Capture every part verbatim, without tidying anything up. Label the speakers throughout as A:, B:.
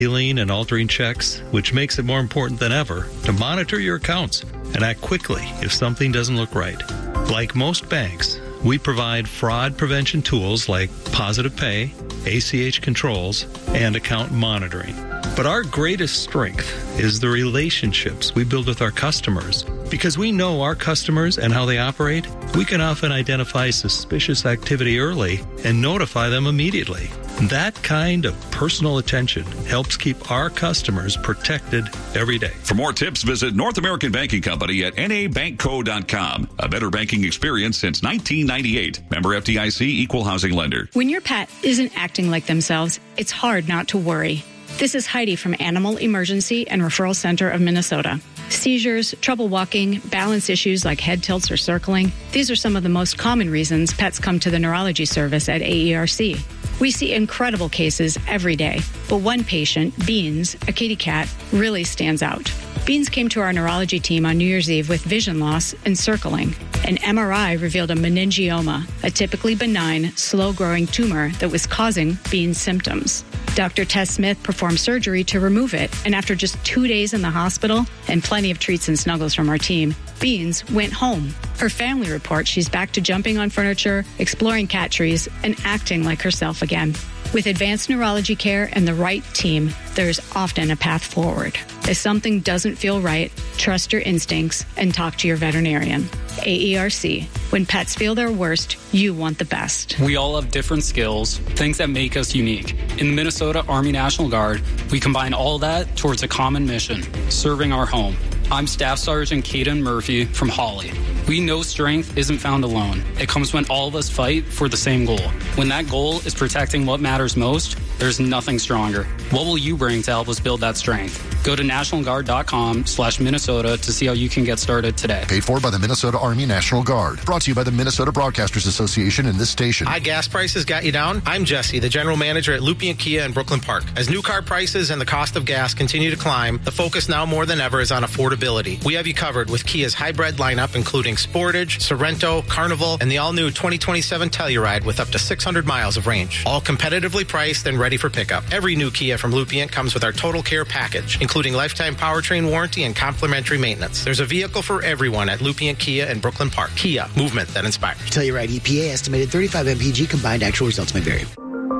A: healing and altering checks, which makes it more important than ever to monitor your accounts and act quickly if something doesn't look right. Like most banks, we provide fraud prevention tools like Positive Pay, A C H controls, and account monitoring. But our greatest strength is the relationships we build with our customers. Because we know our customers and how they operate, we can often identify suspicious activity early and notify them immediately. That kind of personal attention helps keep our customers protected every day.
B: For more tips, visit North American Banking Company at N A bank co dot com. A better banking experience since nineteen ninety-eight. Member F D I C, Equal Housing Lender.
C: When your pet isn't acting like themselves, it's hard not to worry. This is Heidi from Animal Emergency and Referral Center of Minnesota. Seizures, trouble walking, balance issues like head tilts or circling. These are some of the most common reasons pets come to the neurology service at A E R C. We see incredible cases every day, but one patient, Beans, a kitty cat, really stands out. Beans came to our neurology team on New Year's Eve with vision loss and circling. An M R I revealed a meningioma, a typically benign, slow-growing tumor that was causing Beans' symptoms. Doctor Tess Smith performed surgery to remove it, and after just two days in the hospital and plenty of treats and snuggles from our team, Beans went home. Her family reports she's back to jumping on furniture, exploring cat trees, and acting like herself again. With advanced neurology care and the right team, there's often a path forward. If something doesn't feel right, trust your instincts and talk to your veterinarian. A E R C. When pets feel their worst, you want the best.
D: We all have different skills, things that make us unique. In the Minnesota Army National Guard, we combine all that towards a common mission, serving our home. I'm Staff Sergeant Caden Murphy from Hawley. We know strength isn't found alone. It comes when all of us fight for the same goal. When that goal is protecting what matters most, there's nothing stronger. What will you bring to help us build that strength? Go to national guard dot com slash Minnesota to see how you can get started today.
E: Paid for by the Minnesota Army National Guard. Brought to you by the Minnesota Broadcasters Association and this station.
F: High gas prices got you down? I'm Jesse, the general manager at Lupien Kia in Brooklyn Park. As new car prices and the cost of gas continue to climb, the focus now more than ever is on affordability. We have you covered with Kia's hybrid lineup, including Sportage, Sorrento, Carnival, and the all-new twenty twenty-seven Telluride with up to six hundred miles of range. All competitively priced and ready for pickup. Every new Kia from Lupien comes with our Total Care package, including lifetime powertrain warranty and complimentary maintenance. There's a vehicle for everyone at Lupien Kia in Brooklyn Park. Kia, movement that inspires.
G: Telluride E P A estimated thirty-five M P G. Combined actual results may vary.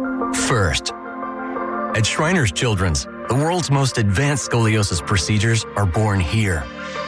H: First, at Shriners Children's, the world's most advanced scoliosis procedures are born here.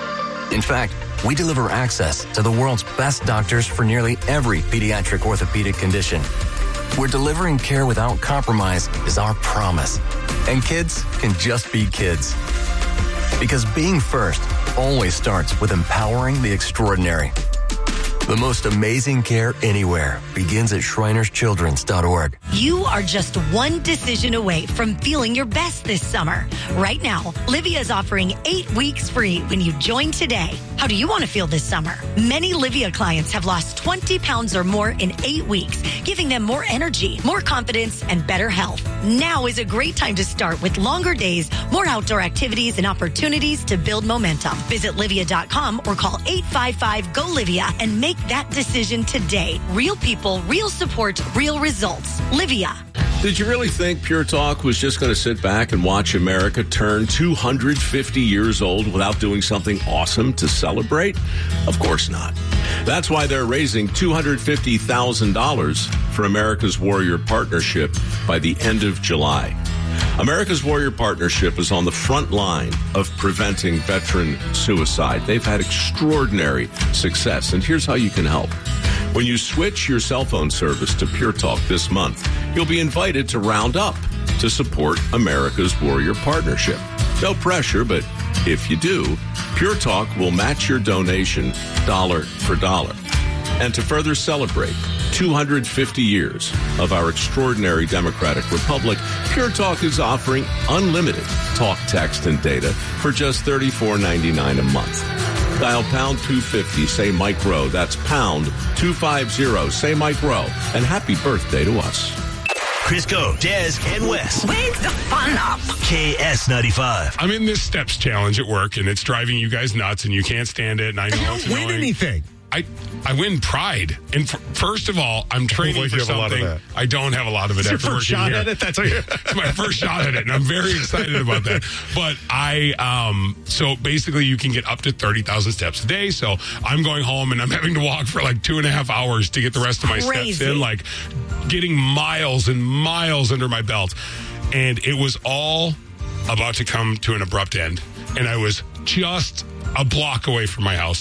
H: In fact, we deliver access to the world's best doctors for nearly every pediatric orthopedic condition. We're delivering care without compromise is our promise. And kids can just be kids. Because being first always starts with empowering the extraordinary. The most amazing care anywhere begins at shriners children's dot org.
I: You are just one decision away from feeling your best this summer. Right now, Livia is offering eight weeks free when you join today. How do you want to feel this summer? Many Livia clients have lost twenty pounds or more in eight weeks, giving them more energy, more confidence, and better health. Now is a great time to start with longer days, more outdoor activities, and opportunities to build momentum. Visit livia dot com or call eight five five, G O, Livia and make that decision today. Real people, real support, real results. Livia.
J: Did you really think Pure Talk was just going to sit back and watch America turn two hundred fifty years old without doing something awesome to celebrate? Of course not. That's why they're raising two hundred fifty thousand dollars for America's Warrior Partnership by the end of July. America's Warrior Partnership is on the front line of preventing veteran suicide. They've had extraordinary success, and here's how you can help. When you switch your cell phone service to Pure Talk this month, you'll be invited to round up to support America's Warrior Partnership. No pressure, but if you do, Pure Talk will match your donation dollar for dollar. And to further celebrate two hundred fifty years of our extraordinary democratic republic, Pure Talk is offering unlimited talk, text, and data for just thirty-four ninety-nine a month. Dial pound two fifty, say Mike Rowe. That's pound two fifty, say Mike Rowe. And happy birthday to us.
K: Crisco, Jazz, and Wes.
L: Wake the fun up.
K: K S ninety-five.
M: I'm in this steps challenge at work, and it's driving you guys nuts, and you can't stand it, and I know
N: I
M: it's
N: don't win
M: annoying.
N: anything.
L: I I win pride. And f- first of all, I'm training
M: Like
L: for
M: you have a lot of
L: something.
M: that.
L: I don't have a lot of it
M: It's your
L: after
M: first
L: working
M: shot
L: here.
M: at it? That's what you're...
L: It's my first shot at it, and I'm very excited about that. But I, um, so basically you can get up to thirty thousand steps a day. So I'm going home and I'm having to walk for like two and a half hours to get the rest of my
I: Crazy.
L: steps in, like getting miles and miles under my belt. And it was all about to come to an abrupt end. And I was just a block away from my house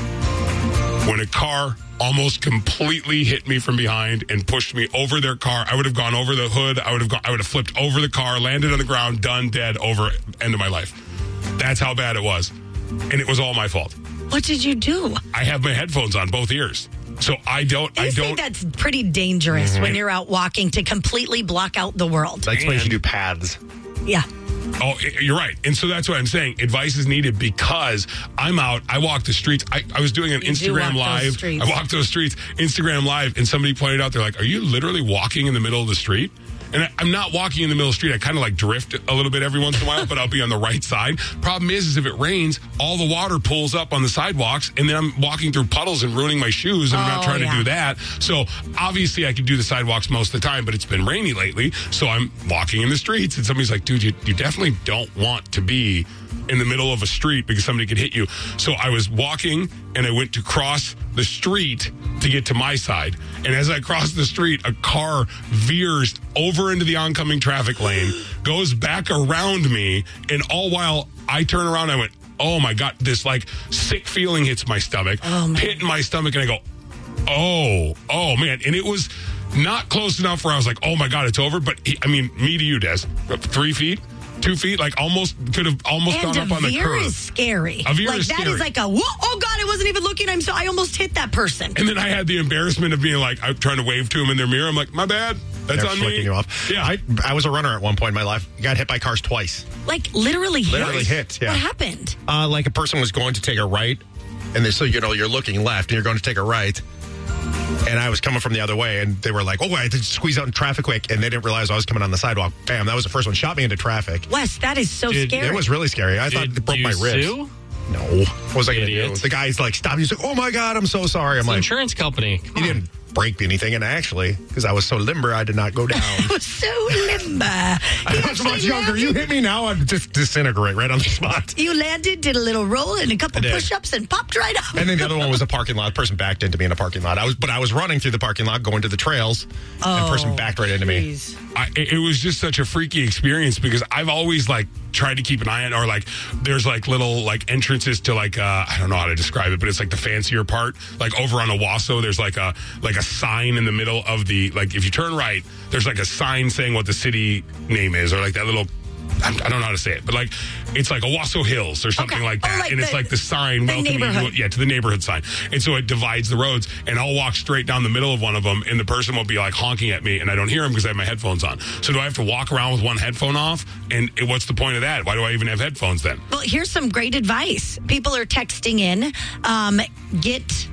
L: when a car almost completely hit me from behind and pushed me over their car. I would have gone over the hood. I would have gone, I would have flipped over the car, landed on the ground, done, dead, over, end of my life. That's how bad it was. And it was all my fault.
I: What did you do?
L: I have my headphones on both ears. So I don't,
I: I,
L: I don't.
I: think that's pretty dangerous
L: Mhm.
I: when you're out walking to completely block out the world.
M: That's why you should do paths.
I: Yeah.
L: Oh, you're right. And so that's what I'm saying. Advice is needed because I'm out. I walk the streets. I, I was doing an
I: You do
L: Instagram
I: walk those
L: Live.
I: streets.
L: I walked those streets, Instagram Live, and somebody pointed out, they're like, are you literally walking in the middle of the street? And I, I'm not walking in the middle of the street. I kind of like drift a little bit every once in a while, but I'll be on the right side. Problem is, is if it rains, all the water pulls up on the sidewalks, and then I'm walking through puddles and ruining my shoes, and I'm not
I: Oh,
L: trying
I: yeah.
L: to do that. So obviously I can do the sidewalks most of the time, but it's been rainy lately, so I'm walking in the streets, and somebody's like, dude, you, you definitely don't want to be in the middle of a street because somebody could hit you. So I was walking, and I went to cross the street to get to my side. And as I crossed the street, a car veers over into the oncoming traffic lane, goes back around me, and all while I turn around, I went, oh my God, this like sick feeling hits my stomach,
I: Oh, man.
L: hit my stomach, and I go, oh, oh man. And it was not close enough where I was like, oh my God, it's over. But he, I mean, me to you, Des, three feet, two feet, like almost could have almost
I: And
L: gone up
I: a
L: on the
I: veer
L: curb.
I: is scary.
L: A veer
I: like
L: is
I: that
L: scary.
I: is like a whoa, oh God, I wasn't even looking. I'm so I almost hit that person.
L: And then I had the embarrassment of being like, I'm trying to wave to him in their mirror. I'm like, my bad. That's
M: They're
L: on
M: flicking
L: me.
M: you off.
L: Yeah.
M: I, I was a runner at one point in my life. Got hit by cars twice.
I: Like literally hit.
M: Literally hit, yeah.
I: What happened?
M: Uh, like a person was going to take a right, and they, so you know you're looking left, and you're going to take a right. And I was coming from the other way, and they were like, oh, I had to squeeze out in traffic quick, and they didn't realize I was coming on the sidewalk. Bam, that was the first one. Shot me into traffic.
I: Wes, that is so
M: It,
I: scary.
M: it was really scary. I thought
N: Did
M: it broke
N: you
M: my ribs.
N: sue?
M: No. What was I going to do?
N: Idiot.
M: The guy's like, stop. He's like, oh my God, I'm so sorry. I'm
N: It's an
M: like,
N: insurance company. Come
M: he
N: on.
M: didn't break anything. And actually, because I was so limber, I did not go down.
I: I was so limber.
M: I was much younger. You hit me now, I'd just disintegrate right on the spot.
I: You landed, did a little roll and a couple
M: I did.
I: push-ups and popped right up.
M: And then the other one was a parking lot. Person backed into me in a parking lot. I was, but I was running through the parking lot, going to the trails, and
I: Oh,
M: person backed right into me.
L: I, it it was just such a freaky experience because I've always like tried to keep an eye on, or like there's like little like entrances to like uh, I don't know how to describe it, but it's like the fancier part. Like over on Owasso, there's like a like a sign in the middle of the like if you turn right, there's like a sign saying what the city name is, or like that little. I I don't know how to say it, but like it's like Owasso Hills or something
I: Okay.
L: like
I: Oh,
L: that,
I: like
L: and it's
I: the-
L: like the sign
I: the
L: welcoming you,
I: neighborhood.
L: yeah, to the neighborhood sign, and so it divides the roads, and I'll walk straight down the middle of one of them, and the person will be like honking at me, and I don't hear him because I have my headphones on. So do I have to walk around with one headphone off? And it- what's the point of that? Why do I even have headphones then?
I: Well, here's some great advice. People are texting in. Um, get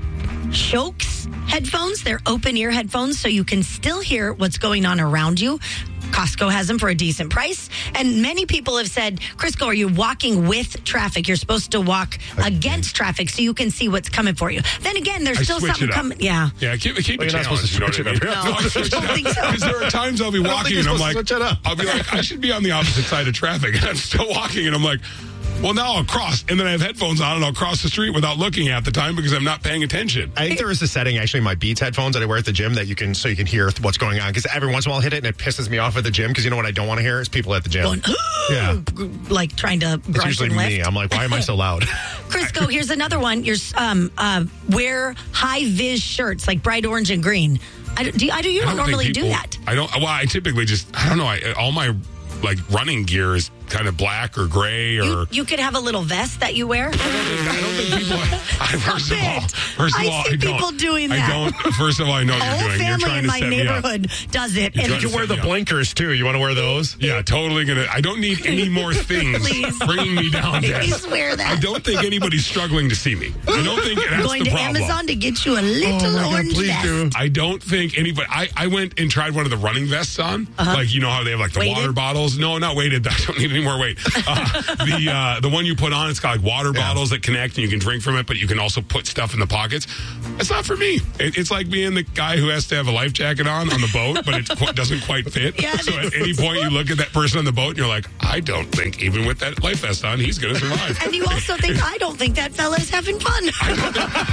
I: Shokes headphones. They're open ear headphones, so you can still hear what's going on around you. Costco has them for a decent price. And many people have said, Crisco, are you walking with traffic? You're supposed to walk against traffic so you can see what's coming for you. Then again, there's
L: I
I: still
L: switch
I: something
L: it up.
I: coming. Yeah.
L: Yeah, keep, keep
M: Well,
L: it
M: you're not supposed to
L: challenged, you know
M: switch
L: what
M: it
L: I
M: up.
L: mean?
I: No, I
L: switch it
I: don't
L: up.
I: think so.
L: Because there are times I'll be
M: I don't
L: walking
M: think
L: and
M: you're
L: I'm
M: supposed
L: like,
M: to switch it up.
L: I'll be like, I should be on the opposite side of traffic, and I'm still walking, and I'm like, well, now I'll cross, and then I have headphones on, and I'll cross the street without looking half the time because I'm not paying attention.
M: I think there is a setting actually in my Beats headphones that I wear at the gym that you can so you can hear what's going on, because every once in a while I'll hit it and it pisses me off at the gym because you know what I don't want to hear is people at the gym.
I: Going,
M: yeah,
I: like trying to
M: it's
I: brush
M: usually
I: and lift.
M: me. I'm like, why am I so loud?
I: Crisco, here's another one. You're um, uh, wear high vis shirts like bright orange and green. I, don't- do, I do. You
L: I
I: don't,
L: think
I: normally do
L: people-
I: that.
L: I don't. Well, I typically just. I don't know. I, all my like running gear is kind of black or gray or.
I: You, you could have a little vest that you wear.
L: I don't think people. I, first of all, first of
I: I
L: all,
I: see
L: I don't.
I: people doing
L: I
I: that.
L: don't. First of all, I know what
I: The
L: you're
I: whole
L: doing. You're
I: family
L: trying
I: in
L: to
I: my
L: set me up.
I: neighborhood does it.
L: You're
I: And
L: trying
M: You
L: to
M: wear
L: set
M: the
L: me up.
M: blinkers too. You want to wear those?
L: Yeah, totally gonna. I don't need any more things
I: Please.
L: bringing me down.
I: Please
L: Des.
I: wear that.
L: I don't think anybody's struggling to see me. I don't think that's
I: going
L: the
I: to
L: problem.
I: Amazon to get you a little
M: Oh my God,
I: orange
M: please
I: vest.
M: do.
L: I don't think anybody. I, I went and tried one of the running vests on,
I: Uh-huh.
L: like you know how they have like the
I: Weighted?
L: water bottles bottles. No, not weighted. I don't need any more weight. Uh, the uh, the one you put on, it's got like water
M: Yeah.
L: bottles that connect and you can drink from it, but you can also put stuff in the pockets. It's not for me. It, it's like being the guy who has to have a life jacket on on the boat, but it qu- doesn't quite fit.
I: Yeah,
L: so
I: it's-
L: at any point you look at that person on the boat and you're like, I don't think even with that life vest on, he's going to survive.
I: And you also think, I don't think that fella's having fun.